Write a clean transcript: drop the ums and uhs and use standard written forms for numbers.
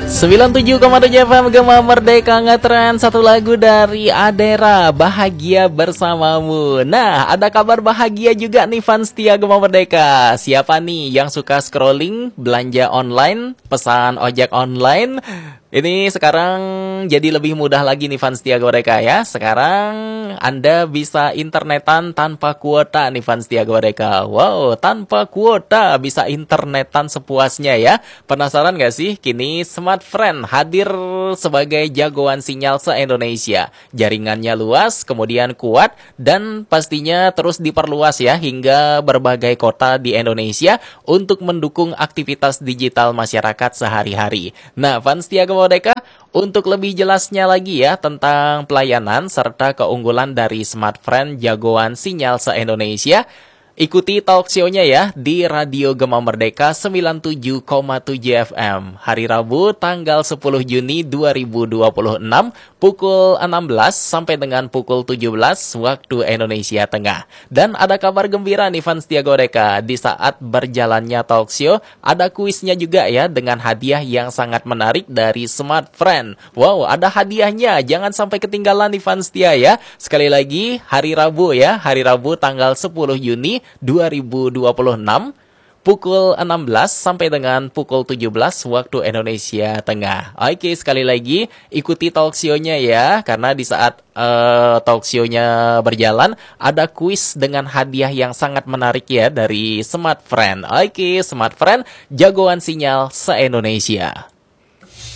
97,7 FM Gema Merdeka ngetren satu lagu dari Adera, Bahagia Bersamamu. Nah, ada kabar bahagia juga nih fans setia Gema Merdeka. Siapa nih yang suka scrolling, belanja online, pesan ojek online? Ini sekarang jadi lebih mudah lagi nih fans setia Merdeka ya. Sekarang Anda bisa internetan tanpa kuota nih fans setia Merdeka. Wow, tanpa kuota bisa internetan sepuasnya ya. Penasaran gak sih? Kini Smartfren hadir sebagai jagoan sinyal se-Indonesia. Jaringannya luas, kemudian kuat, dan pastinya terus diperluas ya hingga berbagai kota di Indonesia untuk mendukung aktivitas digital masyarakat sehari-hari. Nah, fans setia Merdeka, untuk lebih jelasnya lagi ya tentang pelayanan serta keunggulan dari Smartfren jagoan sinyal se-Indonesia, ikuti talk show-nya ya di Radio Gema Merdeka 97,7 FM. Hari Rabu tanggal 10 Juni 2026 pukul 16 sampai dengan pukul 17 waktu Indonesia Tengah. Dan ada kabar gembira nih fans setia Merdeka, di saat berjalannya talk show ada kuisnya juga ya dengan hadiah yang sangat menarik dari Smartfren. Wow, ada hadiahnya, jangan sampai ketinggalan nih fans setia ya. Sekali lagi hari Rabu ya, hari Rabu tanggal 10 Juni 2026 pukul 16 sampai dengan pukul 17 waktu Indonesia Tengah. Oke, sekali lagi ikuti talk show-nya ya, karena di saat talk show-nya berjalan ada kuis dengan hadiah yang sangat menarik ya dari Smartfren. Oke, Smartfren jagoan sinyal se-Indonesia.